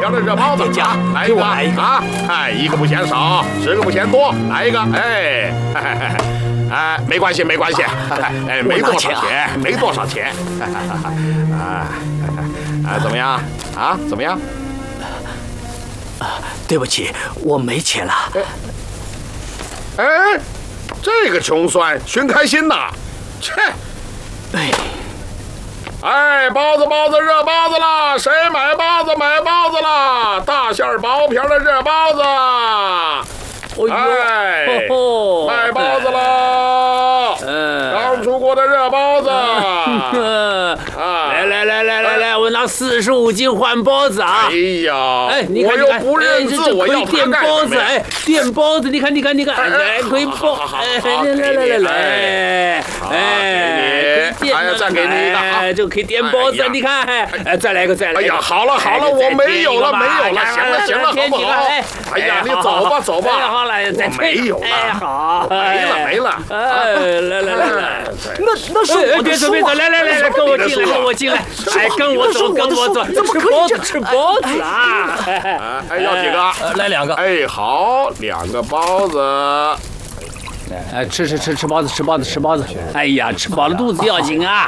瓢的热包子。 店家， 来一个啊！一个不嫌少，10个不嫌多，来一个。没关系，没关系，没多少钱，没多少钱。怎么样？怎么样？ 对不起，我没钱了。 这个穷酸寻开心呐！切！包子，热包子啦！谁买包子？买包子啦！大馅薄皮的热包子。卖包子啦！刚出锅的热包子。 来，我拿45斤换包子啊！ 你看，我又不认字，我要垫包子，垫包子，你看，可以包， 再给你一个， 就可以垫包子，你看，再来一个。 好了，我没有了，行了，好不好？你走吧。 好了，再没有了， 好， 没了。 那是我的书。 别走，来，跟我进来，跟我走， 怎么可以吃包子啊？ 要几个？ 来2个。 好，2个包子。 吃包子。哎呀，吃饱了肚子要紧啊！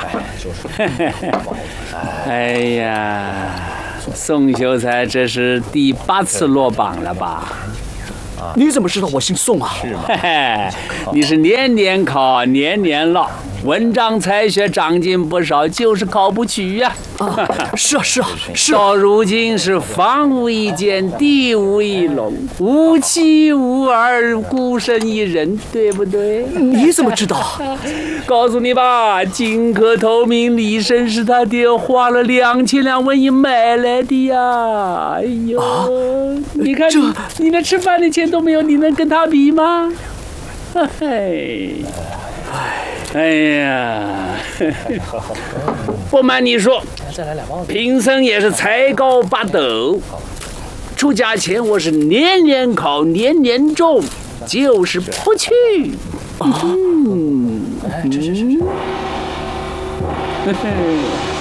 哎呀，宋秀才这是第8次落榜了吧？ 你怎么知道我姓宋啊？ 是吗？ 你是年年考，年年落，文章才学长进不少，就是考不取呀。 是啊。 到如今是房无一间，地无一垄，无妻无儿，孤身一人，对不对？ 你怎么知道？ 告诉你吧，金科头名李绅是他爹花了2000两纹银买来的呀！哎呦，你看你连吃饭的钱都没有，你能跟他比吗？哎呀，不瞒你说，贫僧也是才高8斗，出家前我是年年考，年年中，就是不去。 这是。